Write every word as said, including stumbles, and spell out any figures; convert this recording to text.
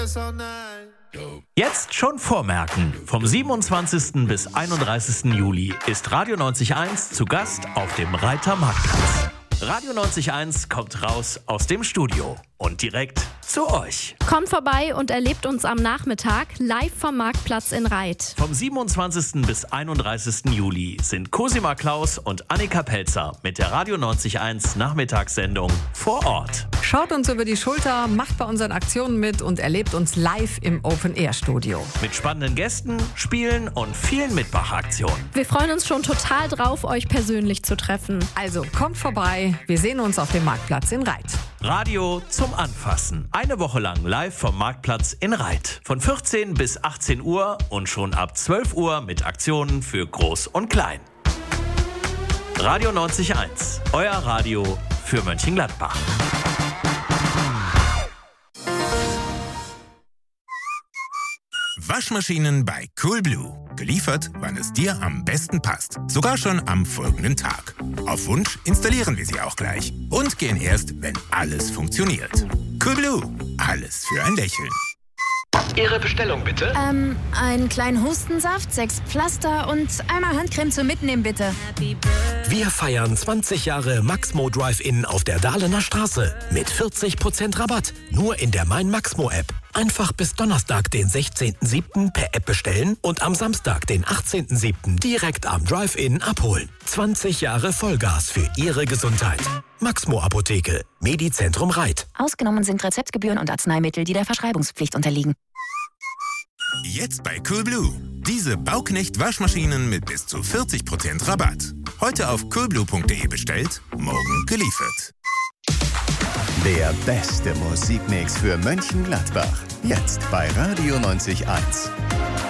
Jetzt schon vormerken. Vom siebenundzwanzigsten bis einunddreißigsten Juli ist Radio neunzig Komma eins zu Gast auf dem Reiter Marktplatz. Radio neunzig Komma eins kommt raus aus dem Studio und direkt zu euch. Kommt vorbei und erlebt uns am Nachmittag live vom Marktplatz in Reit. Vom siebenundzwanzigsten bis einunddreißigsten Juli sind Cosima Klaus und Annika Pelzer mit der Radio neunzig Komma eins Nachmittagssendung vor Ort. Schaut uns über die Schulter, macht bei unseren Aktionen mit und erlebt uns live im Open-Air-Studio. Mit spannenden Gästen, Spielen und vielen Mitmachaktionen. Wir freuen uns schon total drauf, euch persönlich zu treffen. Also kommt vorbei, wir sehen uns auf dem Marktplatz in Reit. Radio zum Anfassen. Eine Woche lang live vom Marktplatz in Reit. Von vierzehn bis achtzehn Uhr und schon ab zwölf Uhr mit Aktionen für Groß und Klein. Radio neunzig Komma eins. Euer Radio für Mönchengladbach. Waschmaschinen bei Coolblue. Geliefert, wann es dir am besten passt. Sogar schon am folgenden Tag. Auf Wunsch installieren wir sie auch gleich. Und gehen erst, wenn alles funktioniert. Coolblue. Alles für ein Lächeln. Ihre Bestellung bitte? Ähm, einen kleinen Hustensaft, sechs Pflaster und einmal Handcreme zum Mitnehmen, bitte. Wir feiern zwanzig Jahre Maxmo Drive-In auf der Dahlener Straße. Mit vierzig Prozent Rabatt. Nur in der Mein Maxmo-App. Einfach bis Donnerstag, den sechzehnten siebten per App bestellen und am Samstag, den achtzehnten siebten direkt am Drive-In abholen. zwanzig Jahre Vollgas für Ihre Gesundheit. Maxmo Apotheke. Medizentrum Reit. Ausgenommen sind Rezeptgebühren und Arzneimittel, die der Verschreibungspflicht unterliegen. Jetzt bei Coolblue. Diese Bauknecht-Waschmaschinen mit bis zu vierzig Prozent Rabatt. Heute auf coolblue punkt de bestellt, morgen geliefert. Der beste Musikmix für Mönchengladbach. Jetzt bei Radio neunzig Komma eins.